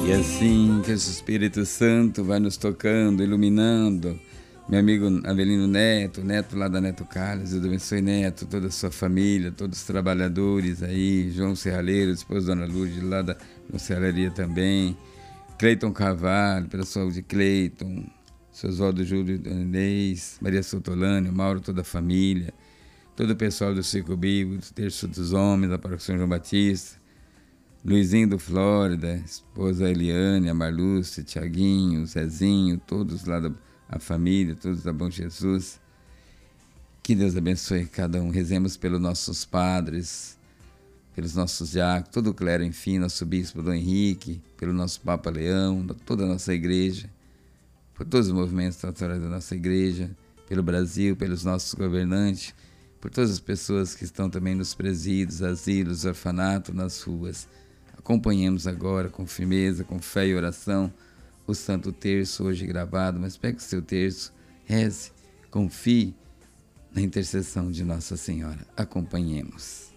E assim que esse Espírito Santo vai nos tocando, iluminando. Meu amigo Avelino Neto, neto lá da Neto Carlos, Deus abençoe Neto, toda a sua família, todos os trabalhadores aí, João Serralheiro, esposa Dona Lourdes, lá da Serraria também, Cleiton Carvalho, pela saúde de Cleiton, seu Oswaldo Júlio Inês, Maria Sotolânio, Mauro, toda a família, todo o pessoal do Circo Bíblico, do Terço dos Homens, da Paróquia São João Batista, Luizinho do Flórida, esposa Eliane, a Marlúcia, Tiaguinho, Zezinho, todos lá a família, todos da Bom Jesus. Que Deus abençoe cada um. Rezemos pelos nossos padres, pelos nossos diáconos, todo o clero, enfim, nosso bispo Dom Henrique, pelo nosso Papa Leão, toda a nossa igreja, por todos os movimentos pastorais da nossa igreja, pelo Brasil, pelos nossos governantes, por todas as pessoas que estão também nos presídios, asilos, orfanatos, nas ruas. Acompanhemos agora com firmeza, com fé e oração o Santo Terço hoje gravado, mas pegue o seu terço, reze, confie na intercessão de Nossa Senhora. Acompanhemos.